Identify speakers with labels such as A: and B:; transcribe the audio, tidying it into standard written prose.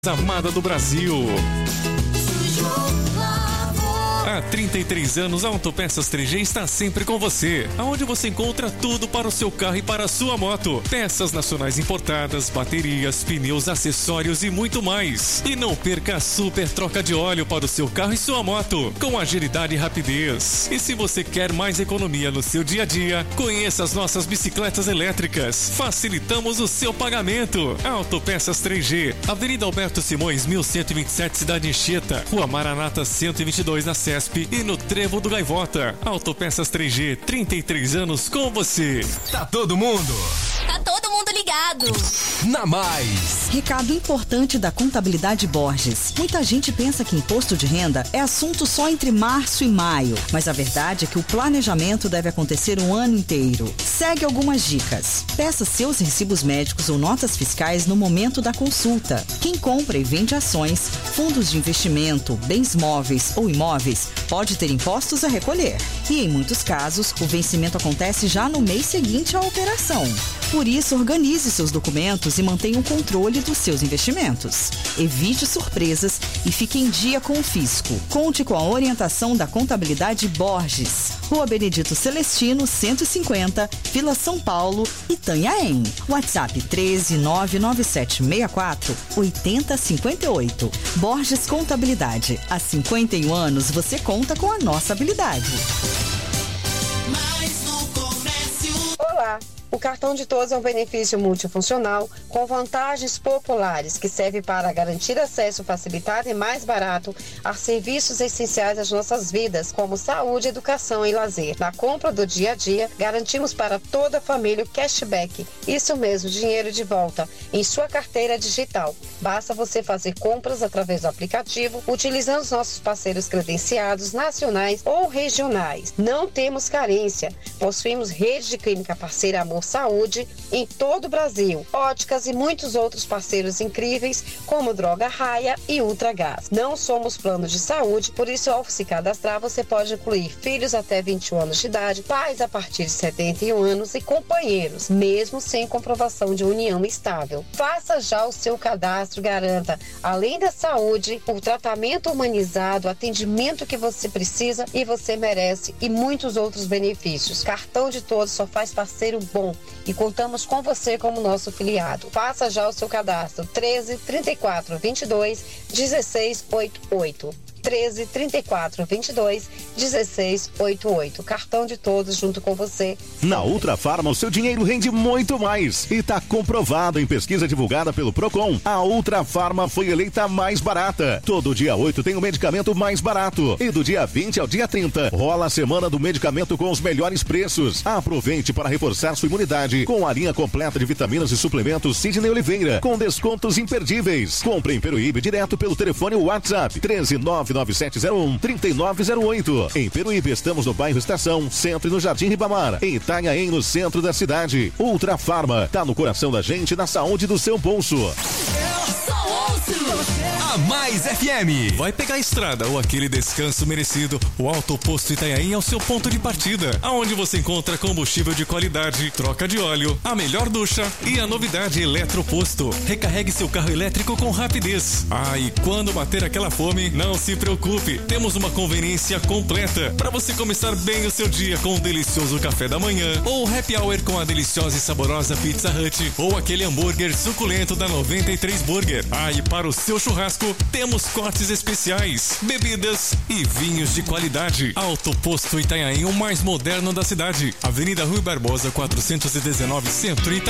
A: Amada do Brasil. Há 33 anos, a Autopeças 3G está sempre com você, aonde você encontra tudo para o seu carro e para a sua moto. Peças nacionais importadas, baterias, pneus, acessórios e muito mais. E não perca a super troca de óleo para o seu carro e sua moto, com agilidade e rapidez. E se você quer mais economia no seu dia a dia, conheça as nossas bicicletas elétricas. Facilitamos o seu pagamento. Autopeças 3G, Avenida Alberto Simões, 1127, Cidade Anchieta, Rua Maranata 122, na CESP e no Trevo do Gaivota. Autopeças 3G, 33 anos com você.
B: Tá todo mundo
C: ligado.
B: Na Mais.
D: Recado importante da Contabilidade Borges. Muita gente pensa que imposto de renda é assunto só entre março e maio, mas a verdade é que o planejamento deve acontecer um ano inteiro. Segue algumas dicas. Peça seus recibos médicos ou notas fiscais no momento da consulta. Quem compra e vende ações, fundos de investimento, bens móveis ou imóveis pode ter impostos a recolher. E em muitos casos, o vencimento acontece já no mês seguinte à operação. Por isso, organize seus documentos e mantenha o controle dos seus investimentos. Evite surpresas e fique em dia com o fisco. Conte com a orientação da Contabilidade Borges. Rua Benedito Celestino, 150, Vila São Paulo, Itanhaém. WhatsApp 13997648058. Borges Contabilidade. Há 51 anos você conta com a nossa habilidade.
E: Mais no comércio.
F: Olá! O cartão de todos é um benefício multifuncional com vantagens populares que serve para garantir acesso facilitado e mais barato a serviços essenciais às nossas vidas, como saúde, educação e lazer. Na compra do dia a dia, garantimos para toda a família o cashback, isso mesmo, dinheiro de volta, em sua carteira digital. Basta você fazer compras através do aplicativo, utilizando os nossos parceiros credenciados nacionais ou regionais. Não temos carência, possuímos rede de clínica parceira Amor Saúde em todo o Brasil, óticas e muitos outros parceiros incríveis como Droga Raia e Ultragás. Não somos planos de saúde, por isso ao se cadastrar você pode incluir filhos até 21 anos de idade, pais a partir de 71 anos e companheiros, mesmo sem comprovação de união estável. Faça já o seu cadastro, garanta, além da saúde, o tratamento humanizado, o atendimento que você precisa e você merece e muitos outros benefícios. Cartão de todos só faz parceiro bom e contamos com você como nosso filiado. Faça já o seu cadastro 13 34 22 16 88. 13 34 22 16 88. Cartão de todos junto com você.
G: Na Ultrafarma, o seu dinheiro rende muito mais. E tá comprovado em pesquisa divulgada pelo Procon. A Ultrafarma foi eleita a mais barata. Todo dia 8 tem o medicamento mais barato. E do dia 20 ao dia 30, rola a semana do medicamento com os melhores preços. Aproveite para reforçar sua imunidade com a linha completa de vitaminas e suplementos Sidney Oliveira, com descontos imperdíveis. Compre em Peruíbe direto pelo telefone WhatsApp 13997013908. Em Peruíbe estamos no bairro Estação, Centro e no Jardim Ribamar. Em Itanhaém, no centro da cidade. Ultrafarma, tá no coração da gente, na saúde do seu bolso.
B: A Mais FM.
A: Vai pegar a estrada ou aquele descanso merecido? O Auto Posto Itanhaém é o seu ponto de partida, aonde você encontra combustível de qualidade, troca de óleo, a melhor ducha e a novidade Eletroposto. Recarregue seu carro elétrico com rapidez. E quando bater aquela fome, não se preocupe, temos uma conveniência completa para você começar bem o seu dia com um delicioso café da manhã ou happy hour com a deliciosa e saborosa Pizza Hut ou aquele hambúrguer suculento da 93 Burger. E para o seu churrasco, temos cortes especiais, bebidas e vinhos de qualidade. Auto Posto Itanhaém, o mais moderno da cidade. Avenida Rui Barbosa, 419, Centro Itanhaém.